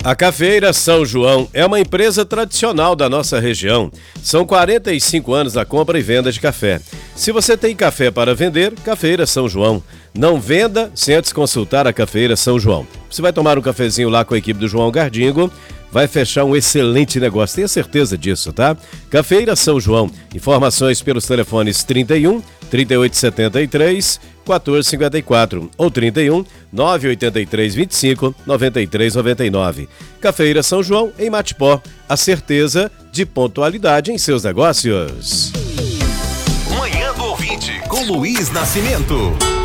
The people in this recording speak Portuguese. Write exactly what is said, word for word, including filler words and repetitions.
A Cafeira São João é uma empresa tradicional da nossa região. São quarenta e cinco anos da compra e venda de café. Se você tem café para vender, Cafeira São João. Não venda sem antes consultar a Cafeira São João. Você vai tomar um cafezinho lá com a equipe do João Gardingo, vai fechar um excelente negócio, tenha certeza disso, tá? Cafeira São João. Informações pelos telefones trinta e um, trinta e oito setenta e três, quatorze cinquenta e quatro ou trinta e um, nove oitenta e três, vinte e cinco, noventa e três noventa e nove. Cafeira São João, em Matipó. A certeza de pontualidade em seus negócios. Manhã do Ouvinte, com Luiz Nascimento.